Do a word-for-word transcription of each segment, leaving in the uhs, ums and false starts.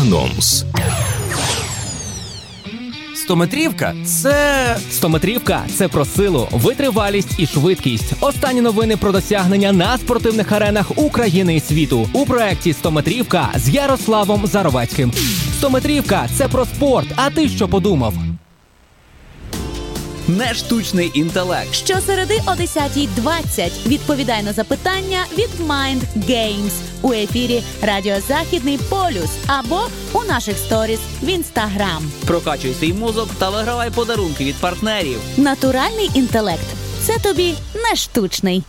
Анонс. Стометрівка – це... Стометрівка – це про силу, витривалість і швидкість. Останні новини про досягнення на спортивних аренах України і світу. У проєкті «Стометрівка» з Ярославом Заровецьким. Стометрівка – це про спорт. А ти що подумав? Не штучний інтелект. Щосереди о десята двадцять відповідай на запитання від Mind Games у ефірі Радіо Західний Полюс або у наших сторіс в Інстаграм. Прокачуй свій мозок та вигравай подарунки від партнерів. Натуральний інтелект – це тобі не штучний.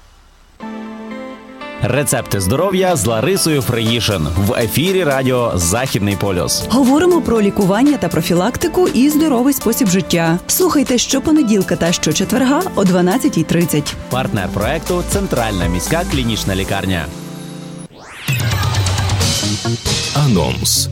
Рецепти здоров'я з Ларисою Фриїшин в ефірі Радіо Західний Полюс. Говоримо про лікування та профілактику і здоровий спосіб життя. Слухайте щопонеділка та щочетверга о дванадцята тридцять. Партнер проекту – Центральна міська клінічна лікарня. Анонс.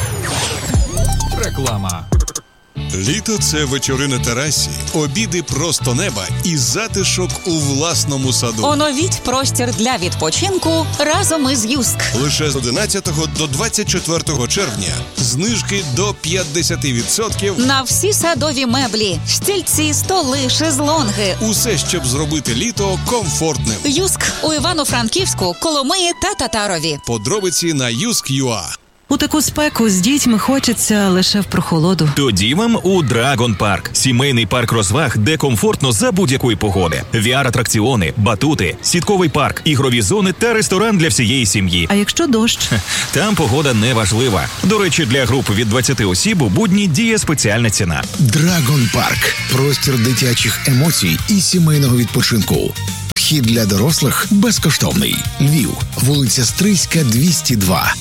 Реклама. Літо – це вечори на терасі, обіди просто неба і затишок у власному саду. Оновіть простір для відпочинку разом із Юск. Лише з одинадцятого до двадцять четвертого червня знижки до п'ятдесят відсотків на всі садові меблі, стільці, столи, шезлонги. Усе, щоб зробити літо комфортним. Юск у Івано-Франківську, Коломиї та Татарові. Подробиці на юск крапка ю а. У таку спеку з дітьми хочеться лише в прохолоду. Тоді вам у Драгон Парк. Сімейний парк розваг, де комфортно за будь-якої погоди. ві ар-атракціони, батути, сітковий парк, ігрові зони та ресторан для всієї сім'ї. А якщо дощ? Там погода не важлива. До речі, для груп від двадцяти осіб у будні діє спеціальна ціна. Драгон Парк. Простір дитячих емоцій і сімейного відпочинку. Вхід для дорослих безкоштовний. Львів. Вулиця Стрийська, двісті два.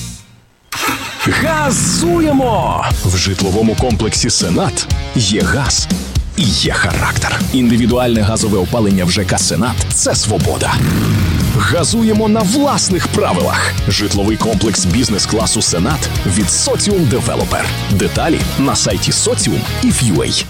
Газуємо! В житловому комплексі «Сенат» є газ і є характер. Індивідуальне газове опалення в ЖК «Сенат» – це свобода. Газуємо на власних правилах. Житловий комплекс бізнес-класу «Сенат» від «Соціум Девелопер». Деталі на сайті соціум і ф ю ей.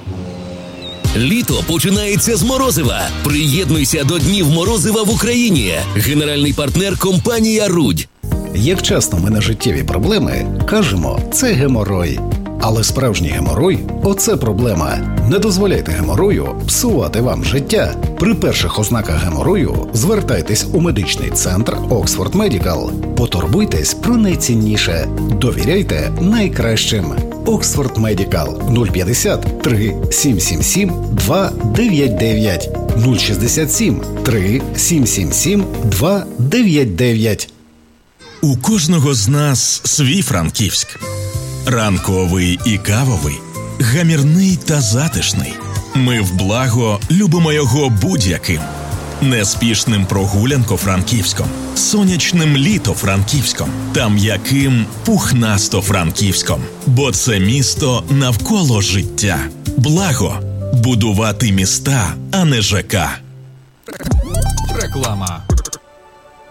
Літо починається з морозива. Приєднуйся до Днів морозива в Україні. Генеральний партнер – компанія «Рудь». Як часто ми на життєві проблеми кажемо «це геморой». Але справжній геморой – оце проблема. Не дозволяйте геморою псувати вам життя. При перших ознаках геморою звертайтесь у медичний центр Oxford Medical. Потурбуйтесь про найцінніше. Довіряйте найкращим. Oxford Medical нуль п'ятдесят три сім сім сім два дев'ять дев'ять нуль шістдесят сім три сім сім сім два дев'ять дев'ять. У кожного з нас свій Франківськ. Ранковий і кавовий, гамірний та затишний. Ми в благо любимо його будь-яким. Неспішним прогулянко-франківськом, сонячним літо-франківськом та м'яким пухнасто-франківськом. Бо це місто навколо життя. Благо – будувати міста, а не ЖК. Реклама.